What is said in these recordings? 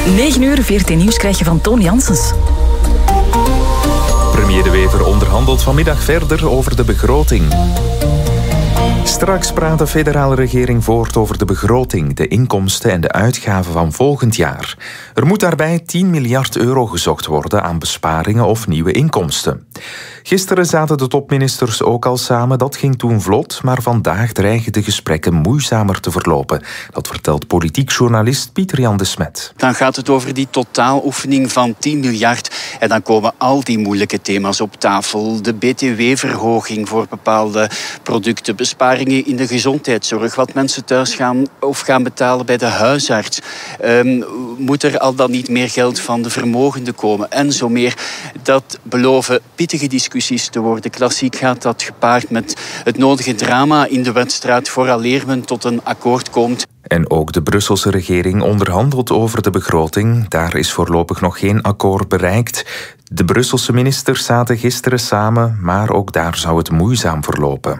9 uur, 14 nieuws krijg je van Toon Janssens. Premier De Wever onderhandelt vanmiddag verder over de begroting. Straks praat de federale regering voort over de begroting, de inkomsten en de uitgaven van volgend jaar. Er moet daarbij 10 miljard euro gezocht worden aan besparingen of nieuwe inkomsten. Gisteren zaten de topministers ook al samen, dat ging toen vlot, maar vandaag dreigen de gesprekken moeizamer te verlopen. Dat vertelt politiek journalist Pieter-Jan de Smet. Dan gaat het over die totaaloefening van 10 miljard en dan komen al die moeilijke thema's op tafel. De BTW-verhoging voor bepaalde producten, besparingen in de gezondheidszorg, wat mensen thuis gaan betalen bij de huisarts. Moet er al dan niet meer geld van de vermogenden komen en zo meer. Dat beloven pittige discussies te worden. Klassiek gaat dat gepaard met het nodige drama in de wedstrijd vooraleer men tot een akkoord komt. En ook de Brusselse regering onderhandelt over de begroting. Daar is voorlopig nog geen akkoord bereikt. De Brusselse ministers zaten gisteren samen, maar ook daar zou het moeizaam verlopen.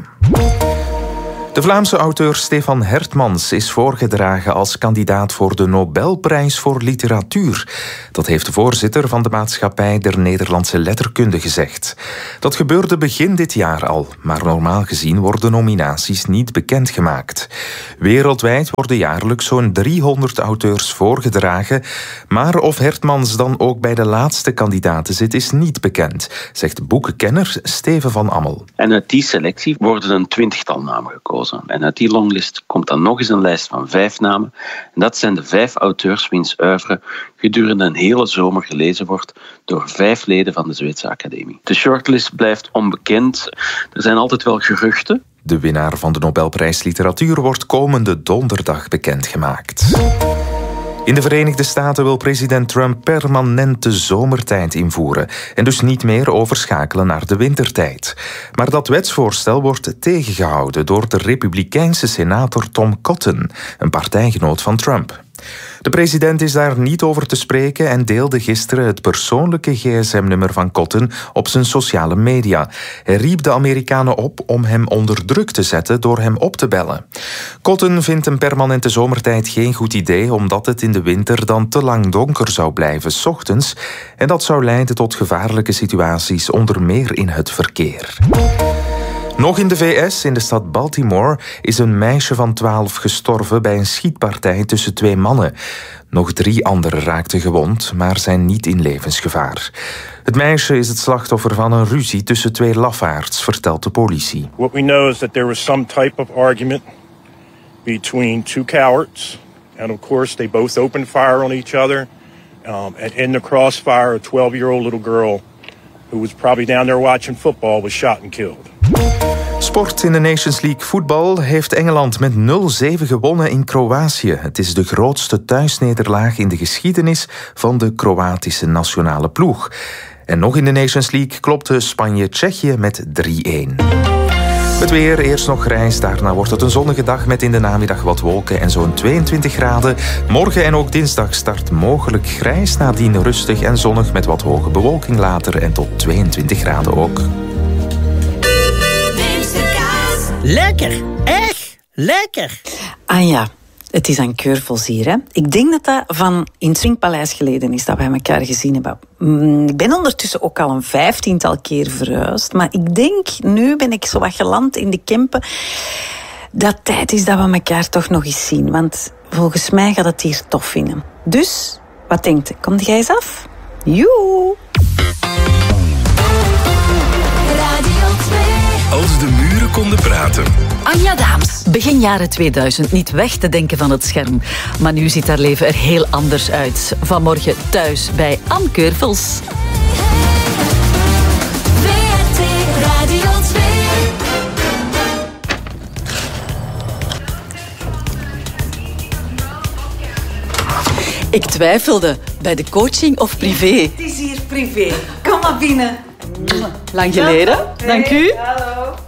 De Vlaamse auteur Stefan Hertmans is voorgedragen als kandidaat voor de Nobelprijs voor Literatuur. Dat heeft de voorzitter van de Maatschappij der Nederlandse Letterkunde gezegd. Dat gebeurde begin dit jaar al, maar normaal gezien worden nominaties niet bekendgemaakt. Wereldwijd worden jaarlijks zo'n 300 auteurs voorgedragen, maar of Hertmans dan ook bij de laatste kandidaten zit is niet bekend, zegt boekenkenner Steven van Ammel. En uit die selectie worden een 20-tal namen gekozen. En uit die longlist komt dan nog eens een lijst van 5 namen. En dat zijn de 5 auteurs wiens oeuvre gedurende een hele zomer gelezen wordt door 5 leden van de Zweedse Academie. De shortlist blijft onbekend. Er zijn altijd wel geruchten. De winnaar van de Nobelprijs Literatuur wordt komende donderdag bekendgemaakt. In de Verenigde Staten wil president Trump permanente zomertijd invoeren en dus niet meer overschakelen naar de wintertijd. Maar dat wetsvoorstel wordt tegengehouden door de Republikeinse senator Tom Cotton, een partijgenoot van Trump. De president is daar niet over te spreken en deelde gisteren het persoonlijke gsm-nummer van Cotton op zijn sociale media. Hij riep de Amerikanen op om hem onder druk te zetten door hem op te bellen. Cotton vindt een permanente zomertijd geen goed idee, omdat het in de winter dan te lang donker zou blijven 's ochtends en dat zou leiden tot gevaarlijke situaties, onder meer in het verkeer. Nog in de VS, in de stad Baltimore, is een meisje van 12 gestorven bij een schietpartij tussen 2 mannen. Nog 3 anderen raakten gewond, maar zijn niet in levensgevaar. Het meisje is het slachtoffer van een ruzie tussen 2 lafaards, vertelt de politie. What we know is that there was some type of argument between 2 cowards. And of course they both opened fire on each other. And in the crossfire, a 12-year-old little girl who was probably down there watching football was shot and killed. Sport in de Nations League voetbal heeft Engeland met 0-7 gewonnen in Kroatië. Het is de grootste thuisnederlaag in de geschiedenis van de Kroatische nationale ploeg. En nog in de Nations League klopte Spanje-Tsjechië met 3-1. Het weer, eerst nog grijs, daarna wordt het een zonnige dag met in de namiddag wat wolken en zo'n 22 graden. Morgen en ook dinsdag start mogelijk grijs, nadien rustig en zonnig met wat hoge bewolking later en tot 22 graden ook. Lekker, echt lekker. Anja, het is aan Keurvels hier, hè? Ik denk dat dat van in het Swingpaleis geleden is dat wij elkaar gezien hebben. Ik ben ondertussen ook al een 15-tal keer verhuisd, maar ik denk, nu ben ik zo wat geland in de Kempen, dat tijd is dat we elkaar toch nog eens zien, want volgens mij gaat het hier tof vinden. Dus, wat denkt u? Komt jij eens af? Joe! Als de muren konden praten. Anja Daams, begin jaren 2000 niet weg te denken van het scherm. Maar nu ziet haar leven er heel anders uit. Vanmorgen thuis bij Anne Keurvels. WRT Radio 2. Ik twijfelde, bij de coaching of privé? Het is hier privé. Kom maar binnen. Lang geleden, dank u. Hallo.